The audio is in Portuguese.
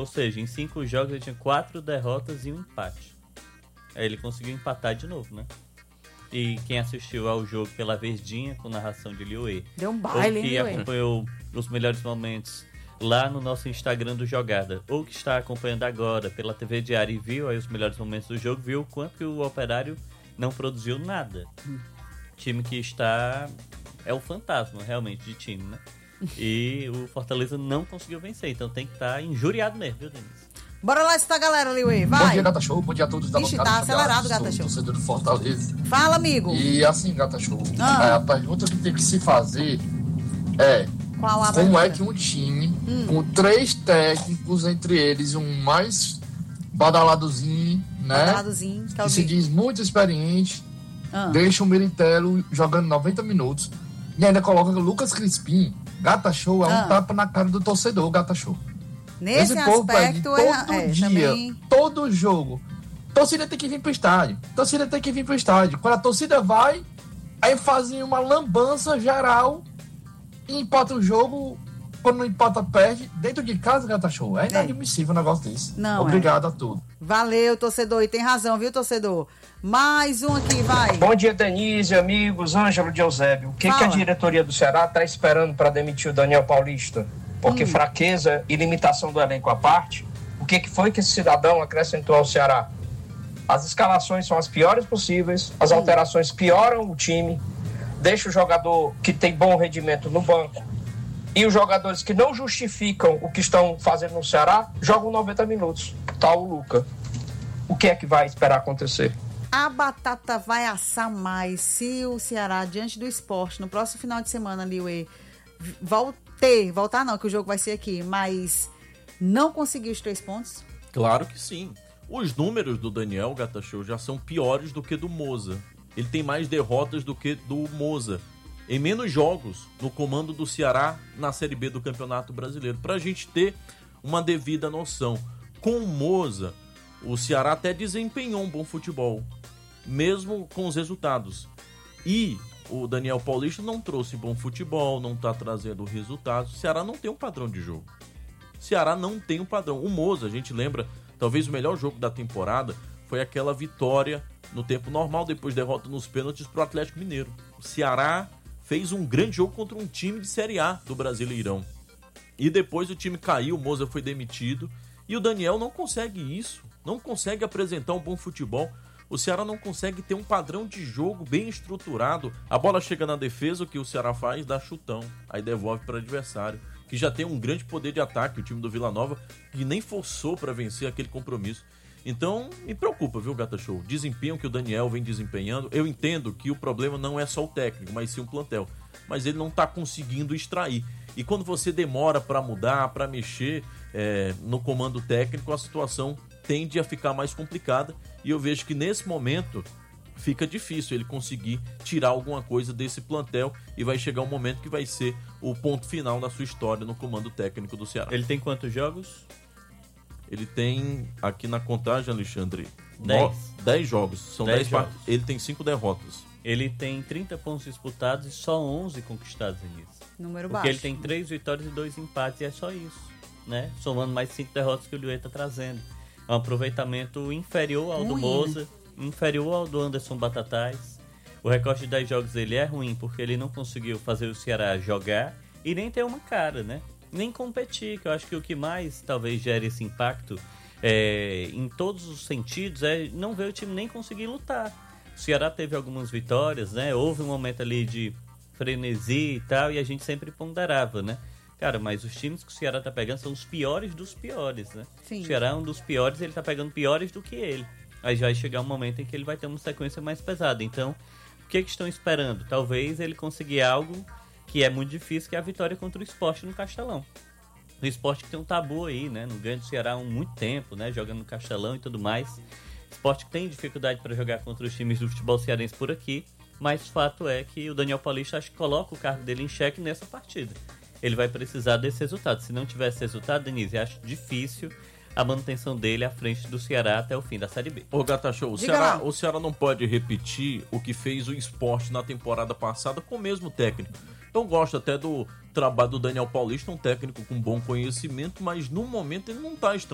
Ou seja, em 5 jogos ele tinha 4 derrotas e um empate. Aí ele conseguiu empatar de novo, né? E quem assistiu ao jogo pela Verdinha, com narração de Liuê, deu um baile, ou que Liuê acompanhou os melhores momentos lá no nosso Instagram do Jogada, ou que está acompanhando agora pela TV Diária e viu aí os melhores momentos do jogo, viu o quanto que o Operário não produziu nada. Time que está... é o fantasma, realmente, de time, né? E o Fortaleza não conseguiu vencer, então tem que estar injuriado mesmo, viu, Denis? Bora lá escutar a galera, Liuê, vai! Bom dia, Gata Show, bom dia a todos da Ixi, bancada. tá acelerado, Gata Show. Torcedor do Fortaleza. Fala, amigo! E assim, Gata Show, a pergunta que tem que se fazer é... Qual a como pergunta? é que um time com 3 técnicos, entre eles um mais badaladozinho, né? Badaladozinho, que se diz muito experiente, deixa o Militelo jogando 90 minutos e ainda coloca o Lucas Crispim. Gata Show é um tapa na cara do torcedor, Gata Show. Nesse Esse povo aspecto, todo dia, também... todo jogo. Torcida tem que vir pro estádio. Quando a torcida vai, aí fazem uma lambança geral e empata o jogo. Quando não empata, perde. Dentro de casa, Gata Show. É inadmissível um negócio desse. Não, obrigado a todos. Valeu, torcedor. E tem razão, viu, torcedor? Mais um aqui, vai. Bom dia, Denise, amigos. Ângelo de Eusébio. O que a diretoria do Ceará está esperando para demitir o Daniel Paulista? Porque fraqueza e limitação do elenco à parte, o que foi que esse cidadão acrescentou ao Ceará? As escalações são as piores possíveis, as alterações pioram o time, deixa o jogador que tem bom rendimento no banco, e os jogadores que não justificam o que estão fazendo no Ceará jogam 90 minutos. Tá o Luca. O que é que vai esperar acontecer? A batata vai assar mais se o Ceará, diante do Sport, no próximo final de semana, Liuê, voltar não, que o jogo vai ser aqui, mas não conseguir os 3 pontos? Claro que sim. Os números do Daniel Gata Show já são piores do que do Moza. Ele tem mais derrotas do que do Moza. Em menos jogos no comando do Ceará na Série B do Campeonato Brasileiro. Pra gente ter uma devida noção. Com o Moza, o Ceará até desempenhou um bom futebol, mesmo com os resultados. E o Daniel Paulista não trouxe bom futebol, não está trazendo resultados. O Ceará não tem um padrão de jogo. O Ceará não tem um padrão. O Moza, a gente lembra, talvez o melhor jogo da temporada foi aquela vitória no tempo normal, depois derrota nos pênaltis para o Atlético Mineiro. O Ceará fez um grande jogo contra um time de Série A do Brasileirão. E depois o time caiu, o Moza foi demitido. E o Daniel não consegue isso. Não consegue apresentar um bom futebol. O Ceará não consegue ter um padrão de jogo bem estruturado. A bola chega na defesa, o que o Ceará faz? Dá chutão. Aí devolve para o adversário, que já tem um grande poder de ataque, o time do Vila Nova, que nem forçou para vencer aquele compromisso. Então, me preocupa, viu, Gata Show? Desempenho que o Daniel vem desempenhando. Eu entendo que o problema não é só o técnico, mas sim o plantel. Mas ele não está conseguindo extrair. E quando você demora para mudar, para mexer no comando técnico, a situação tende a ficar mais complicada. E eu vejo que nesse momento fica difícil ele conseguir tirar alguma coisa desse plantel. E vai chegar um momento que vai ser o ponto final da sua história no comando técnico do Ceará. Ele tem quantos jogos? Ele tem, aqui na contagem, Alexandre, 10 jogos. São 10 10 jogos. Ele tem 5 derrotas. Ele tem 30 pontos disputados e só 11 conquistados nisso. Número Porque baixo. ele tem 3 vitórias e 2 empates e é só isso, né? Somando mais 5 derrotas que o Liuê tá trazendo. É um aproveitamento inferior ao do Moza, inferior ao do Anderson Batatais. O recorde de 10 jogos dele é ruim porque ele não conseguiu fazer o Ceará jogar e nem ter uma cara, né? Nem competir, que eu acho que o que mais talvez gere esse impacto em todos os sentidos é não ver o time nem conseguir lutar. O Ceará teve algumas vitórias, né? Houve um momento ali de frenesi e tal, e a gente sempre ponderava, né? Cara, mas os times que o Ceará tá pegando são os piores dos piores, né? Sim. O Ceará é um dos piores, ele tá pegando piores do que ele. Aí vai chegar um momento em que ele vai ter uma sequência mais pesada. Então, o que estão esperando? Talvez ele conseguir algo que é muito difícil, que é a vitória contra o Sport no Castelão. O Sport que tem um tabu aí, né? Não ganha do Ceará há muito tempo, né? Jogando no Castelão e tudo mais. O Sport que tem dificuldade para jogar contra os times do futebol cearense por aqui. Mas o fato é que o Daniel Paulista acho que coloca o cargo dele em xeque nessa partida. Ele vai precisar desse resultado. Se não tivesse resultado, Denise, acho difícil a manutenção dele à frente do Ceará até o fim da Série B. Ô, Gata Show, o Ceará não pode repetir o que fez o Sport na temporada passada com o mesmo técnico. Eu gosto até do trabalho do Daniel Paulista, um técnico com bom conhecimento, mas no momento ele não está